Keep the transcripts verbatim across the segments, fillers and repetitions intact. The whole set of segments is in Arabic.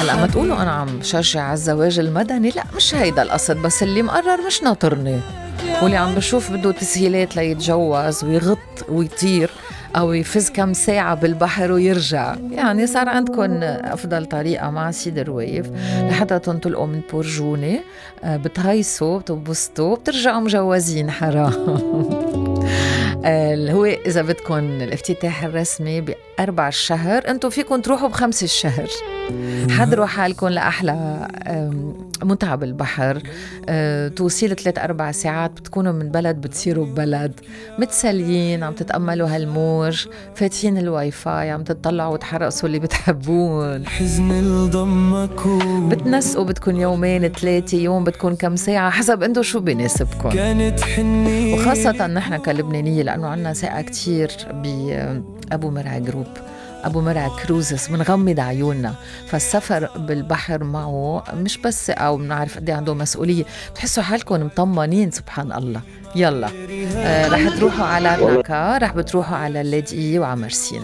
هلا ما تقولوا أنا عم شجع على الزواج المدني، لا مش هيدا القصد، بس اللي مقرر مش ناطرني، واللي عم بشوف بده تسهيلات ليتجوز ويغط ويطير أو يفز كم ساعة بالبحر ويرجع، يعني صار عندكن أفضل طريقة مع سيد الروايف لحتى تنطلقوا من بورجونة، آه، بتهيصوا بتنبسطوا بترجعوا مجوزين حرام. آه، هو إذا بدكن الافتتاح الرسمي بأربع الشهر، أنتوا فيكن تروحوا بخمس الشهر. حضروا حالكم لأحلى آم، متعة بالبحر، آه، توصيل ثلاث أربع ساعات بتكونوا من بلد بتصيروا ببلد، متسليين عم تتأملوا هالموج، فاتحين الواي فاي عم تطلعوا وتحرقصوا اللي بتحبون، حزن الضمك بتنسقوا بدكن يومين ثلاثة يوم بدكن كم ساعة حسب انتو شو بيناسبكن. كانت حني وخاصة نحن كلبنانية لأنه عنا ثقة كتير بأبو مرعي جروب، أبو مرعي كروزس، بنغمض عيوننا، فالسفر بالبحر معه مش بس ثقة وبنعرف قد ايه عنده مسؤولية، بتحسوا حالكم مطمنين سبحان الله. يلا آه رح تروحوا على رناكا، رح بتروحوا على اللادقية وعلى مرسين.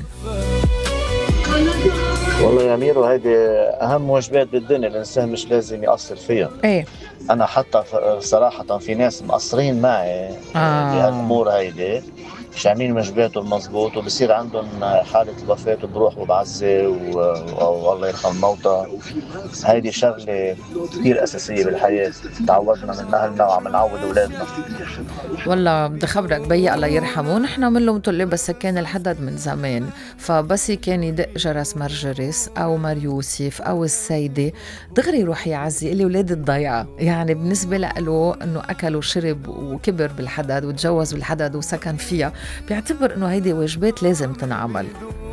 والله يا ميرو هيدي أهم وجبات بالدنيا، الإنسان مش لازم يقصر فيها. ايه أنا حتى ف- صراحة في ناس مقصرين معي آه. بهالأمور هيدي، مش عاملين وجباتهم مزبوط، وبصير عندهم حالة الوفاة وبروحوا بعزة و- و- والله يرحم الموتى. هيدي شغلة كتير أساسية بالحياة، تعودنا من أهلنا وعم نعود أولادنا. والله بدي خبرك بيي الله يرحمه، نحن منه مطلة بس كان الحدد من زمان، فبس كان يدق جرس مرجرس أو مار يوسف أو السيدة دغري روح يعزي اللي ولاد الضيعة، يعني بالنسبة له أنه أكل وشرب وكبر بالحدد وتجوز بالحدد وسكن فيها، بيعتبر أنه هيدي واجبات لازم تنعمل.